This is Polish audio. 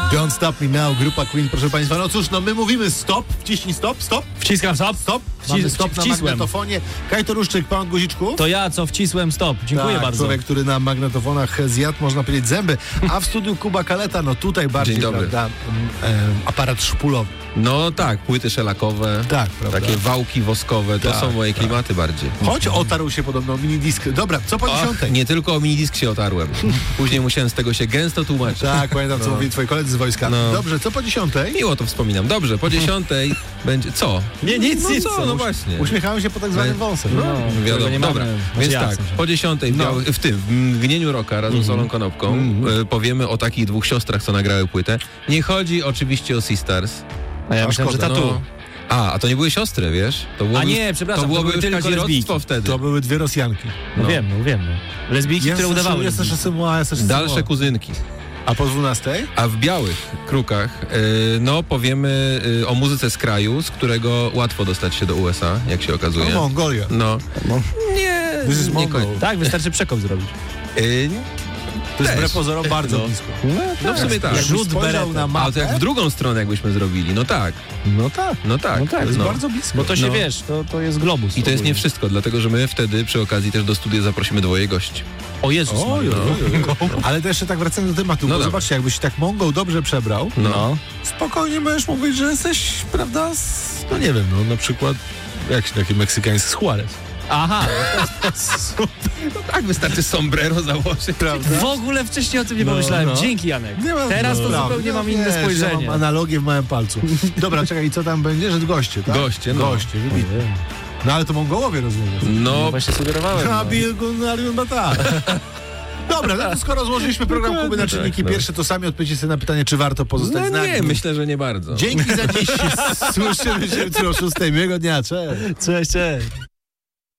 Don't Stop Me Now, grupa Queen, proszę państwa. No cóż, no my mówimy stop, wciśnij stop. Wciskam stop. Mamy stop na Wcisłem. magnetofonie. Kajto Ruszczyk, pan Guziczków. To ja, co wcisłem stop. Dziękuję Tak, bardzo. człowiek, który na magnetofonach zjadł, można powiedzieć, zęby. A w studiu Kuba Kaleta, no tutaj bardziej, Dzień dobry. prawda, aparat szpulowy. No tak, płyty szelakowe, Tak, prawda. takie wałki woskowe, to Tak, są moje tak. klimaty bardziej. Choć otarł się podobno minidisk. Dobra, co po 10? Nie tylko o minidisk się otarłem. Później musiałem z tego się gęsto tłumaczyć. Tak, pamiętam, co mówili twoi koledzy z wojska. No. Dobrze, co po 10? Miło to wspominam. Dobrze, po 10 będzie... Co? Nie, nic, No nic. co, no właśnie. Uśmiechałem się po tak zwanym wąsem. No, którego wiadomo, nie mamy. dobra. Znaczy Więc ja, tak, w sensie. po 10 w Mgnieniu Rocka razem z Olą Konopką powiemy o takich dwóch siostrach, co nagrały płytę. Nie chodzi oczywiście o Sisters. A ja A myślałem, że szkoda, tatu. No. A to nie były siostry, wiesz? To byłoby, A nie, przepraszam, to byłoby to były już tylko kazirodztwo lesbijki. wtedy. To były dwie Rosjanki. No No. wiem. Lesbijki, które udawały. Jest też Dalsze kuzynki. A po 12? A w białych krukach, powiemy o muzyce z kraju, z którego łatwo dostać się do USA, jak się okazuje. No, Mongolia. No. Nie, This is nie Mongol. Tak, wystarczy przekop zrobić. To jest też. wbrew pozorom bardzo blisko. No w sumie tak. Jakbyś Rzut spojrzał beretem. na A mapę, to jak w drugą stronę jakbyśmy zrobili, no tak. no tak. To jest bardzo blisko. Bo to się No. wiesz, to jest globus. I to jest nie ogólnie. wszystko, dlatego że my wtedy przy okazji też do studia zaprosimy dwoje gości. O Jezus Oj, Maria. Ale to jeszcze tak wracając do tematu, No bo dobra. zobaczcie, jakbyś tak Mongol dobrze przebrał, No. spokojnie możesz mówić, że jesteś, prawda, no nie wiem, no na przykład jakiś taki meksykański Juarez. Aha. No tak, wystarczy sombrero założyć. Prawda? W ogóle wcześniej o tym nie No, pomyślałem. no. Dzięki, Janek. Nie mam Teraz to sprawy. zupełnie mam No inne wiesz, spojrzenie. Ja mam analogię w małym palcu. Dobra, czekaj, i co tam będzie? Że goście, tak? Goście, no. Goście, wybitni. No ale to Mongołowie, rozumiem. No, Właśnie sugerowałem. no. Dobra, no to skoro złożyliśmy program Kuby na czynniki pierwsze, to sami odpowiedzcie sobie na pytanie, czy warto pozostać z no nami. nie, myślę, że nie bardzo. Dzięki za dziś. Słyszymy się jutro o 6:00. Miłego dnia, cześć. Cześć.